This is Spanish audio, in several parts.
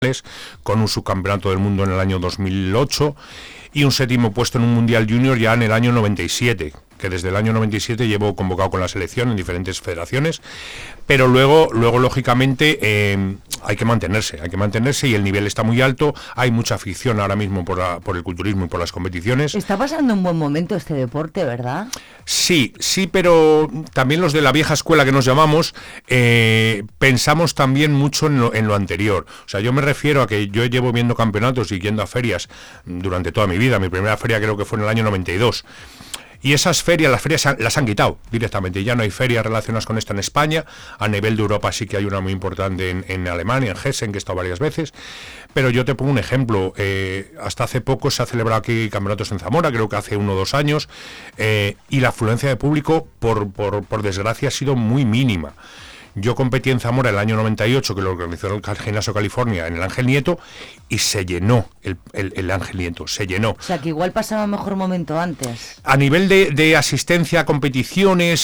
con un subcampeonato del mundo en el año 2008 y un séptimo puesto en un Mundial Junior ya en el año 97, que desde el año 97 llevo convocado con la selección en diferentes federaciones, pero luego lógicamente hay que mantenerse y el nivel está muy alto, hay mucha afición ahora mismo por el culturismo y por las competiciones. Está pasando un buen momento este deporte, ¿verdad? Sí, pero también los de la vieja escuela que nos llamamos, pensamos también mucho en lo anterior. O sea, yo me refiero a que yo llevo viendo campeonatos y yendo a ferias durante toda mi vida. Mi primera feria creo que fue en el año 92. Y las ferias las han quitado directamente. Ya no hay ferias relacionadas con esto en España. A nivel de Europa sí que hay una muy importante en Alemania, en Hessen, que he estado varias veces. Pero yo te pongo un ejemplo. Hasta hace poco se ha celebrado aquí campeonatos en Zamora, creo que hace 1 o 2 años. Y la afluencia de público, por desgracia, ha sido muy mínima. Yo competí en Zamora el año 98, que lo organizó el Gimnasio California, en el Ángel Nieto, y se llenó el Ángel Nieto, se llenó. O sea, que igual pasaba un mejor momento antes. A nivel de asistencia a competiciones,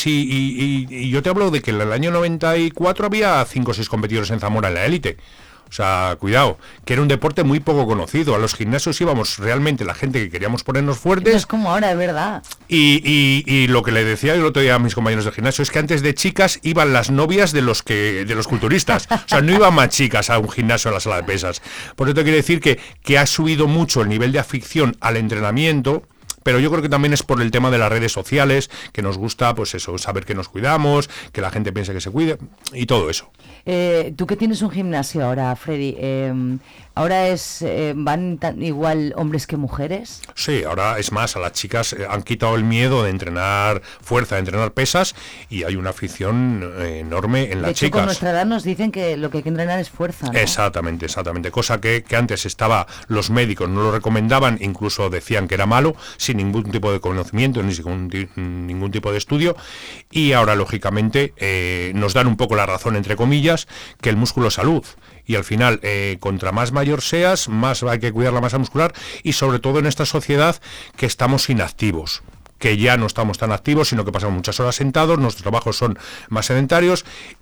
y yo te hablo de que en el año 94 había 5 o 6 competidores en Zamora en la élite. O sea, cuidado, que era un deporte muy poco conocido. A los gimnasios íbamos realmente la gente que queríamos ponernos fuertes. No es como ahora, es verdad. Y lo que le decía el otro día a mis compañeros de gimnasio es que antes de chicas iban las novias de los culturistas. O sea, no iban más chicas a un gimnasio a la sala de pesas. Por eso te quiero decir que ha subido mucho el nivel de afición al entrenamiento. Pero yo creo que también es por el tema de las redes sociales, que nos gusta, pues eso, saber que nos cuidamos, que la gente piense que se cuide, y todo eso. Tú que tienes un gimnasio ahora, Freddy, ¿ahora van igual hombres que mujeres? Sí, ahora es más, a las chicas han quitado el miedo de entrenar fuerza, de entrenar pesas, y hay una afición enorme en las chicas. De hecho, con nuestra edad nos dicen que lo que hay que entrenar es fuerza, ¿no? Exactamente, cosa que antes los médicos no lo recomendaban, incluso decían que era malo, sin ningún tipo de conocimiento, ni sin ningún tipo de estudio, y ahora lógicamente nos dan un poco la razón, entre comillas, que el músculo es salud. Y al final, contra más mayor seas, más hay que cuidar la masa muscular, y sobre todo en esta sociedad que estamos inactivos, que ya no estamos tan activos, sino que pasamos muchas horas sentados, nuestros trabajos son más sedentarios,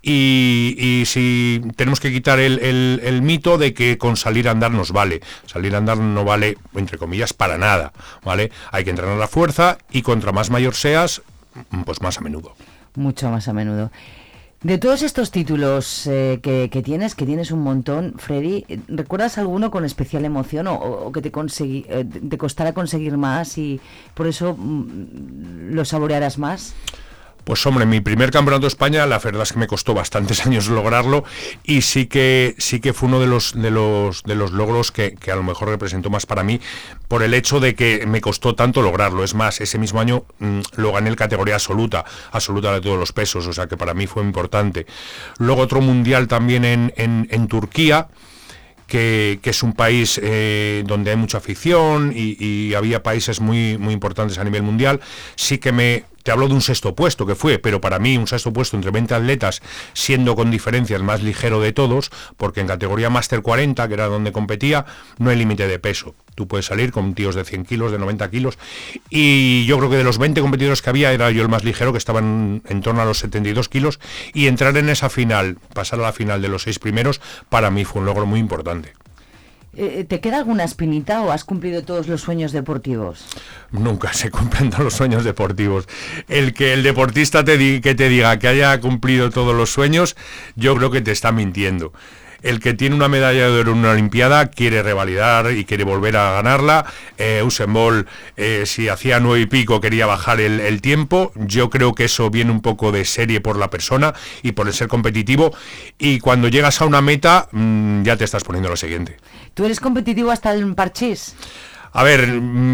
y si tenemos que quitar el mito de que con salir a andar nos vale. Salir a andar no vale, entre comillas, para nada, ¿vale? Hay que entrenar la fuerza, y contra más mayor seas, pues más a menudo. Mucho más a menudo. De todos estos títulos que tienes un montón, Freddy, ¿recuerdas alguno con especial emoción o que te costara conseguir más y por eso lo saborearás más? Pues hombre, mi primer campeonato de España, la verdad es que me costó bastantes años lograrlo, y sí que fue uno de los logros que a lo mejor representó más para mí, por el hecho de que me costó tanto lograrlo. Es más, ese mismo año lo gané en categoría absoluta de todos los pesos, o sea que para mí fue importante. Luego otro mundial también en Turquía, que es un país donde hay mucha afición y había países muy, muy importantes a nivel mundial. Sí que te hablo de un 6º puesto que fue, pero para mí un 6º puesto entre 20 atletas, siendo con diferencia el más ligero de todos, porque en categoría Máster 40, que era donde competía, no hay límite de peso. Tú puedes salir con tíos de 100 kilos, de 90 kilos, y yo creo que de los 20 competidores que había, era yo el más ligero, que estaban en torno a los 72 kilos, y entrar en esa final, pasar a la final de los 6 primeros, para mí fue un logro muy importante. ¿Te queda alguna espinita o has cumplido todos los sueños deportivos? Nunca se cumplen todos los sueños deportivos. El que el deportista te diga que haya cumplido todos los sueños, yo creo que te está mintiendo. El que tiene una medalla de oro en una olimpiada quiere revalidar y quiere volver a ganarla. Usain Bolt, si hacía 9 y pico, quería bajar el tiempo. Yo creo que eso viene un poco de serie por la persona y por el ser competitivo, y cuando llegas a una meta ya te estás poniendo lo siguiente. ¿Tú eres competitivo hasta el parchís? A ver,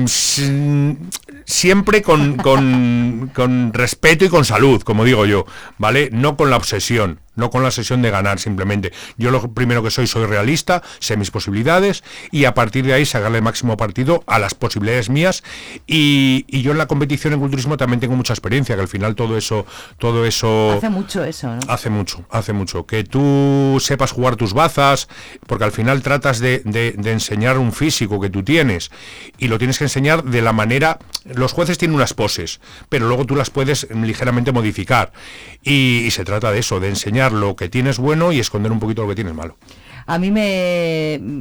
siempre con respeto y con salud, como digo yo, ¿vale? No con la obsesión. No con la obsesión de ganar, simplemente. Yo lo primero que soy realista, sé mis posibilidades, y a partir de ahí sacarle el máximo partido a las posibilidades mías, y yo en la competición en culturismo también tengo mucha experiencia, que al final todo eso... Hace mucho eso, ¿no? Hace mucho. Que tú sepas jugar tus bazas, porque al final tratas de enseñar un físico que tú tienes, y lo tienes que enseñar de la manera... Los jueces tienen unas poses, pero luego tú las puedes ligeramente modificar, y se trata de eso, de enseñar lo que tienes bueno y esconder un poquito lo que tienes malo. A mí me